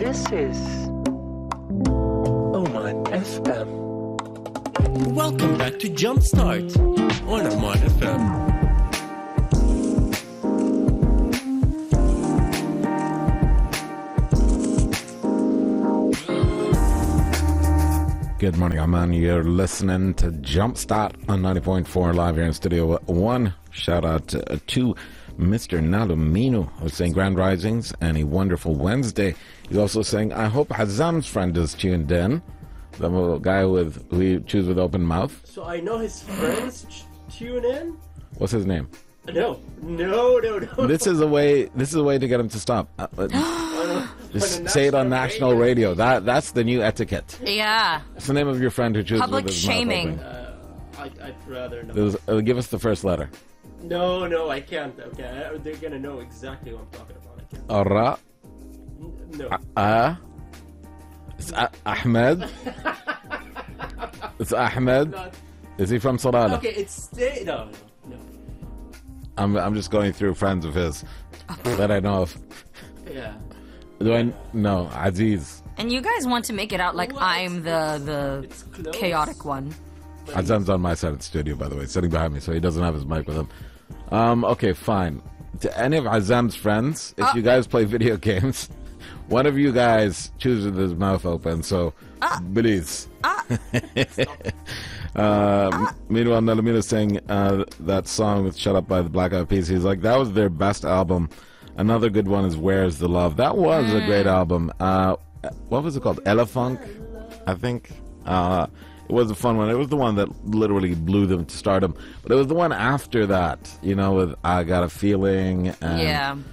This is Oman FM. Welcome back to Jumpstart on Oman FM. Good morning, Oman. You're listening to Jumpstart on 90.4 live here in Studio 1. Shout out to Mr. Nalumino, who's saying Grand Risings and a wonderful Wednesday. He's also saying, I hope Hazam's friend is tuned in. The guy who you choose with open mouth. So I know his friends tune in? What's his name? No. This is a way to get him to stop. Just say it on national radio. That's the new etiquette. Yeah. What's the name of your friend who chooses public with his shaming? mouth open? I'd rather not. Give us the first letter. No, I can't. Okay, they're gonna know exactly what I'm talking about. I can't. Ara. No. It's Ahmed. It's Ahmed. Is he from Salalah? Okay, it's no. I'm just going through friends of his that I know of. Yeah. Do I know Aziz? And you guys want to make it out like I'm the chaotic one. Azam's on my side of the studio, by the way, sitting behind me, so he doesn't have his mic with him. Okay, fine. To any of Azam's friends, if you guys play video games, one of you guys chooses with his mouth open, so please. Meanwhile, Nalamina saying that song with Shut Up by the Black Eyed Peas. He's like, that was their best album. Another good one is Where's the Love. That was a great album. What was it called? Elefunk, I think. It was a fun one. It was the one that literally blew them to stardom. But it was the one after that, with I Got a Feeling and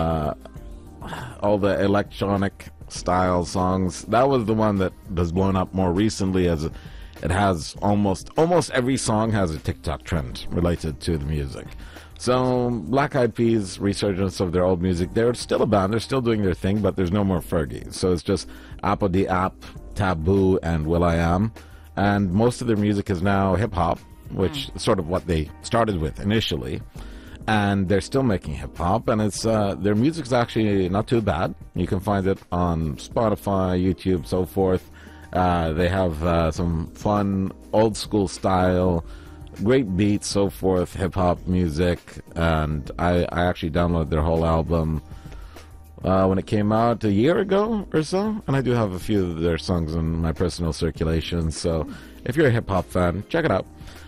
all the electronic style songs. That was the one that has blown up more recently, as it has almost every song has a TikTok trend related to the music. So Black Eyed Peas, resurgence of their old music. They're still a band. They're still doing their thing, but there's no more Fergie. So it's just Apple the App, Taboo, and Will.i.am. And most of their music is now hip-hop, which is sort of what they started with initially. And they're still making hip-hop, and it's their music's actually not too bad. You can find it on Spotify, YouTube, so forth. They have some fun, old-school style, great beats, so forth, hip-hop music. And I actually downloaded their whole album when it came out a year ago or so, and I do have a few of their songs in my personal circulation, so if you're a hip-hop fan, check it out.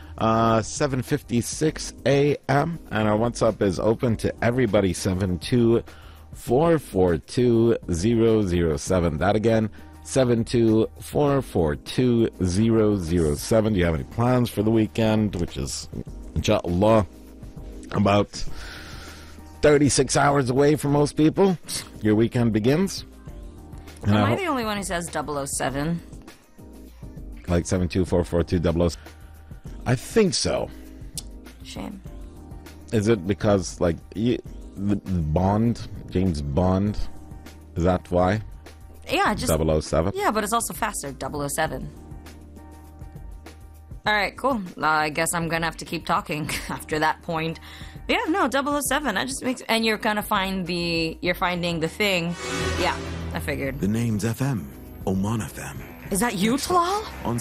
7:56 a.m. and our WhatsApp is open to everybody. 72442-007. That again, 72442-007. Do you have any plans for the weekend, which is inshallah about 36 hours away for most people? Your weekend begins. Am I the only one who says 007? Like 72442-007? I think so. Shame. Is it because, like, Bond, James Bond, is that why? Yeah, just 007? Yeah, but it's also faster, 007. All right, cool. I guess I'm going to have to keep talking after that point. Yeah, no, 007. That just makes... And you're going to you're finding the thing. Yeah, I figured. The name's FM, Oman FM. Is that you, Talal? On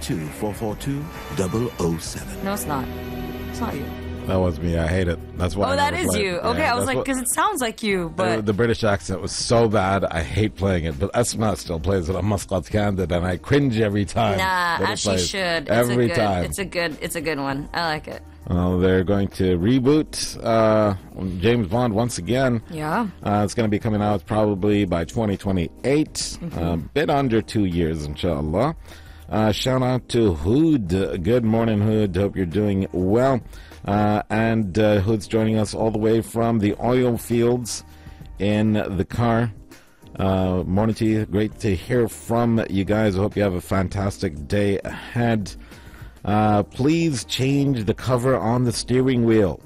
72442-007. No, it's not. It's not you. That was me. I hate it. That's why. Oh, that is you. Okay, I was like, because it sounds like you, but the British accent was so bad. I hate playing it. But Asma still plays it on Muscat Candid, and I cringe every time. Nah, as she should. Every time. It's a good one. I like it. They're going to reboot James Bond once again. Yeah. It's going to be coming out probably by 2028. A bit under 2 years, inshallah. Shout out to Hood. Good morning, Hood. Hope you're doing well. And Hood's joining us all the way from the oil fields in the car. Morning to you. Great to hear from you guys. I hope you have a fantastic day ahead. Please change the cover on the steering wheel.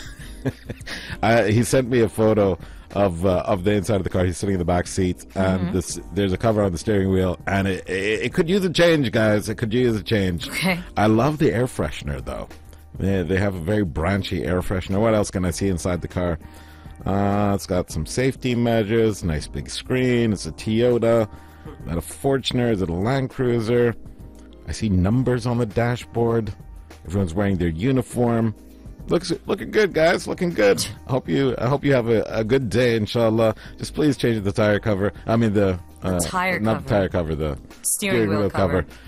He sent me a photo of the inside of the car. He's sitting in the back seat, and there's a cover on the steering wheel, and it could use a change, guys. It could use a change. Okay. I love the air freshener, though. They have a very branchy air freshener. What else can I see inside the car? It's got some safety measures, nice big screen. It's a Toyota. Is that a Fortuner? Is it a Land Cruiser? I see numbers on the dashboard. Everyone's wearing their uniform. Looking good, guys. Looking good. I hope you have a good day, inshallah. Just please change the tire cover. I mean the tire not cover. the tire cover, the Steering wheel cover.